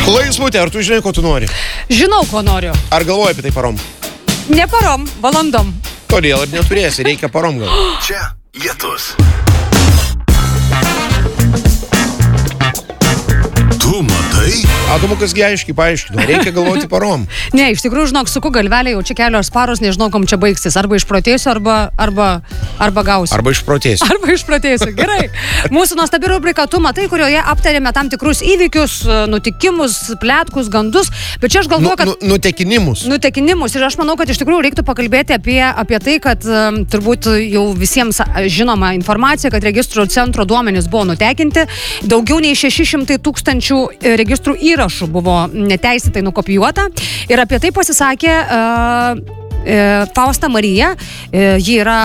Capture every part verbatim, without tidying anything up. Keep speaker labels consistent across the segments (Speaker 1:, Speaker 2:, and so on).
Speaker 1: Laisvutė, ar tu žinai, ko tu nori?
Speaker 2: Žinau, ko noriu.
Speaker 1: Ar galvoji apie tai parom?
Speaker 2: Ne parom, valandom.
Speaker 1: Todėl ir neturėsi, reikia parom gal.
Speaker 3: Čia Lietus. Tu matai?
Speaker 1: Atomukas gi aiškiai paaiškino, reikia galvoti parom.
Speaker 2: Ne, iš tikrųjų, žinok, suku galvelė, jau čia kelios paros, nežinau, kom čia baigsis. Arba išprotėsiu, arba, arba, arba gausiu.
Speaker 1: Arba išprotėsiu.
Speaker 2: Arba išprotėsiu, gerai. Mūsų nuostabi rubrika Tu matai, kurioje aptarėme tam tikrus įvykius, nutikimus, pletkus, gandus. Bet čia aš galvoju, kad...
Speaker 1: Nu, nu, nutekinimus.
Speaker 2: Nutekinimus. Ir aš manau, kad iš tikrųjų reiktų pakalbėti apie, apie tai, kad um, turbūt jau visiems žinoma informacija, kad registrų centro duomenys buvo nutekinti. Daugiau nei šeši šimtai tūkstančių registrų įrašų buvo neteisėtai nukopijuota. Ir apie tai pasisakė uh, uh, Fausta Marija. Uh, ji yra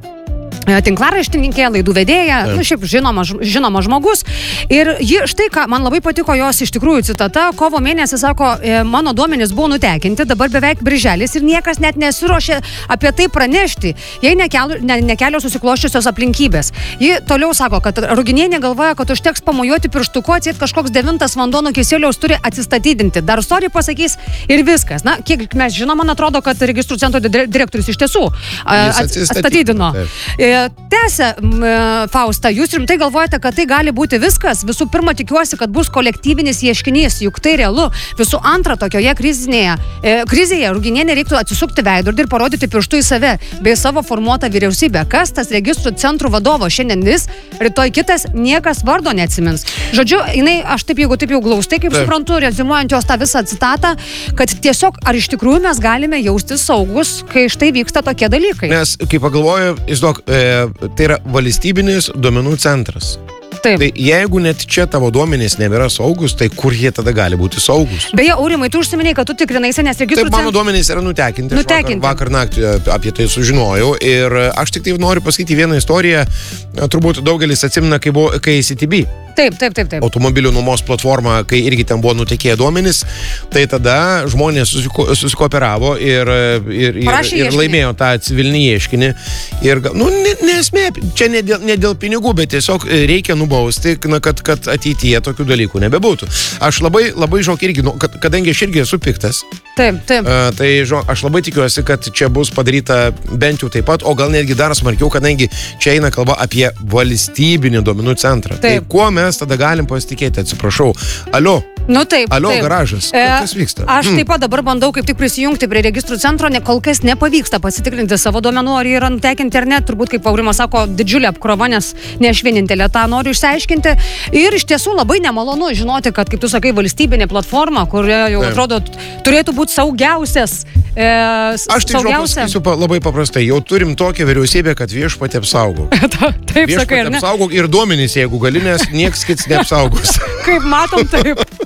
Speaker 2: tinklaraštininkė, laidų vedėja, nu, šiaip žinoma, žinoma žmogus. Ir ji, štai ką, man labai patiko jos iš tikrųjų citata, kovo mėnesį sako, mano duomenys buvo nutekinti, dabar beveik birželis ir niekas net nesiruošė apie tai pranešti, jei nekelios ne, nekelios susikloščiusios aplinkybės. Ji toliau sako, kad Ruginienė galvoja, kad užteks pamojuoti pirštuku, atseit kažkoks devintas vanduo nuo Kisieliaus turi atsistatydinti. Dar sorry pasakys ir viskas. Na, kiek mes žinom, man atrodo, kad registrų centro direktorius iš tiesų atsistatydino. Tęsia, Fausta, jūs rimtai galvojate, kad tai gali būti viskas? Visų pirma, tikiuosi, kad bus kolektyvinis ieškinys, juk tai realu. Visų antra, tokioje krizinėje, e, krizėje Ruginienė reiktų atsisukti veidrodį ir parodyti pirštų į save, bei savo formuotą vyriausybę. Kas tas registrų centrų vadovo? Šiandien jis, rytoj kitas, niekas vardo neatsimins. Žodžiu, jinai, aš taip, jeigu taip jau glaustai, kaip taip suprantu, rezimuojant jos tą visą citatą, kad tiesiog, ar iš tikrųjų mes galime jaustis saugus, kai štai vyksta tokie dalykai?
Speaker 1: Nes, kai pagalvoju, įsivaizduok, e, tai yra valstybinis duomenų centras.
Speaker 2: Taip.
Speaker 1: Tai jeigu net čia tavo duomenys nebėra saugus, tai kur jie tada gali būti saugus?
Speaker 2: Beje, Aurimai, tu užsiminėjai, kad tu tikrinaisi, nes registrų...
Speaker 1: Taip, mano duomenys yra nutekinti.
Speaker 2: Nutekinti.
Speaker 1: Vakar, vakar naktį apie tai sužinojau ir aš tik tai noriu pasakyti vieną istoriją. Turbūt daugelis atsimena, kai buvo kai C T B.
Speaker 2: Taip, taip, taip, taip.
Speaker 1: Automobilių nuomos platforma, kai irgi ten buvo nutekėję duomenys, tai tada žmonės susiko, susikooperavo ir, ir, ir, ir laimėjo tą civilinį ieškinį. Ir, nu, nesmė, čia ne dėl, ne dėl pinigų, bet tiesiog reikia nubausti, na, kad, kad ateityje tokių dalykų nebebūtų. Aš labai, labai žinok irgi, nu, kad, kadangi aš irgi esu piktas,
Speaker 2: taip, taip.
Speaker 1: Uh, tai žinok, aš labai tikiuosi, kad čia bus padaryta bent jau taip pat, o gal netgi dar smarkiau, kadangi čia eina kalba apie valstybinį duomenų centrą. Taip. Tai kuo mes tada galim pasitikėti, atsiprašau. Alio.
Speaker 2: Nu taip.
Speaker 1: Alio,
Speaker 2: taip.
Speaker 1: Garažas.
Speaker 2: E,
Speaker 1: kas vyksta?
Speaker 2: Aš hmm. taip pat dabar bandau kaip tik prisijungti prie registrų centro, ne, kol kas nepavyksta pasitikrinti savo duomenų, ar jie yra nutekinti ar ne. Turbūt, kaip Aurimas sako, didžiulė apkrova, nes ne aš vienintelė tą noriu išsiaiškinti. Ir iš tiesų labai nemalonu žinoti, kad, kaip tu sakai, valstybinė platforma, kurioje jau taip atrodo turėtų būti saugiausias. E,
Speaker 1: aš tik žinau, pasakysiu labai paprastai. Jau turim tokią vyriausybę, kad viešpatį apsaugok.
Speaker 2: Taip sakai, ar ne?
Speaker 1: Apsaugok ir duomenys, jeigu gali, nes nieks kits neapsaugos.
Speaker 2: Kaip matom, taip.